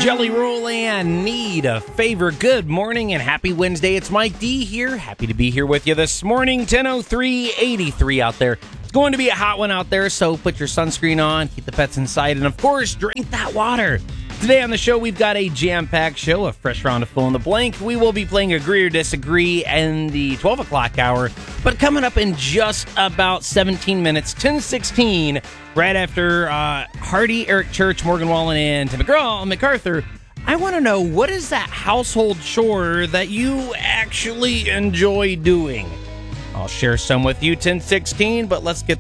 Jelly Roll and Need a Favor. Good morning and happy Wednesday. It's Mike D here. Happy to be here with you this morning. 10:03, out there. It's going to be a hot one out there, so put your sunscreen on, keep the pets inside, and of course, drink that water. Today on the show, we've got a jam-packed show, a fresh round of Fill in the Blank. We will be playing Agree or Disagree in the 12 o'clock hour, but coming up in just about 17 minutes, 10:16, right after Hardy, Eric Church, Morgan Wallen, and Tim MacArthur, I want to know, what is that household chore that you actually enjoy doing? I'll share some with you, 10:16, but let's get